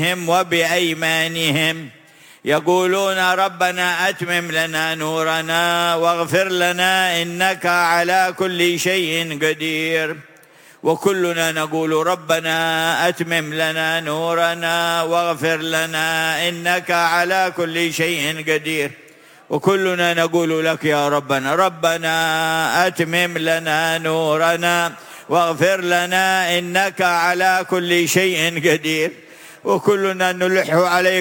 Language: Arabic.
وبأيمانهم يقولون ربنا أتمم لنا نورنا واغفر لنا إنك على كل شيء قدير. وكلنا نقول ربنا أتمم لنا نورنا واغفر لنا إنك على كل شيء قدير. وكلنا نقول لك يا ربنا أتمم لنا نورنا واغفر لنا إنك على كل شيء قدير. وكلنا نلح عليك